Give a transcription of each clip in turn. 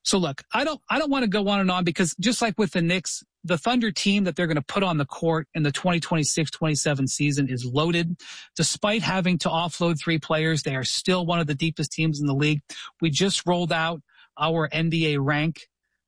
So look, I don't want to go on and on because just like with the Knicks, the Thunder team that they're going to put on the court in the 2026-27 season is loaded. Despite having to offload 3 players, they are still one of the deepest teams in the league. We just rolled out our NBA rank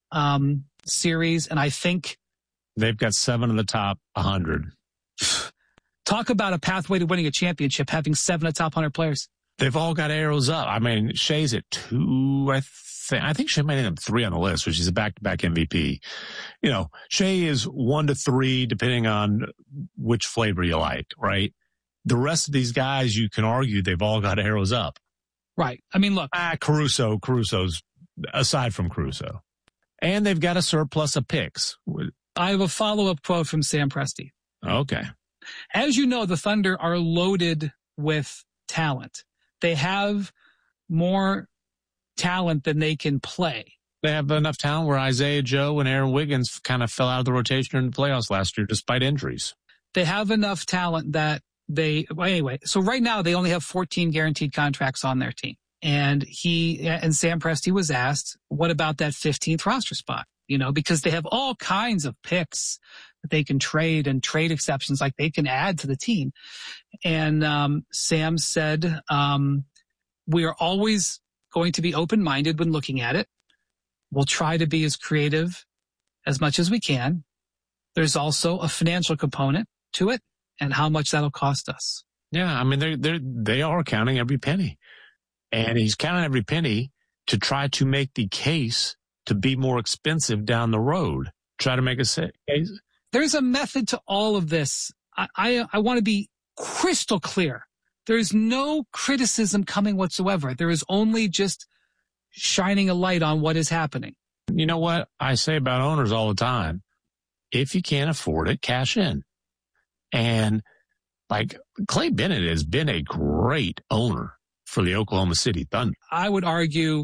series, and I think they've got 7 of the top 100. Talk about a pathway to winning a championship, having 7 of the top 100 players. They've all got arrows up. I mean, Shea's at 2, I think Shea might end up 3 on the list, which is a back-to-back MVP. You know, Shea is 1 to 3, depending on which flavor you like, right? The rest of these guys, you can argue they've all got arrows up. Right. I mean, look. Caruso's, aside from Caruso. And they've got a surplus of picks. I have a follow-up quote from Sam Presti. Okay. As you know, the Thunder are loaded with talent. They have more talent than they can play. They have enough talent where Isaiah Joe and Aaron Wiggins kind of fell out of the rotation in the playoffs last year despite injuries. They have enough talent that anyway, so right now they only have 14 guaranteed contracts on their team. And Sam Presti was asked, what about that 15th roster spot? You know, because they have all kinds of picks that they can trade and trade exceptions like they can add to the team. And Sam said, we are always going to be open-minded when looking at it. We'll try to be as creative as much as we can. There's also a financial component to it and how much that'll cost us. Yeah, I mean, they are counting every penny. And he's counting every penny to try to make the case to be more expensive down the road. Try to make a case. There's a method to all of this. I want to be crystal clear. There's no criticism coming whatsoever. There is only just shining a light on what is happening. You know what I say about owners all the time? If you can't afford it, cash in. And like Clay Bennett has been a great owner for the Oklahoma City Thunder. I would argue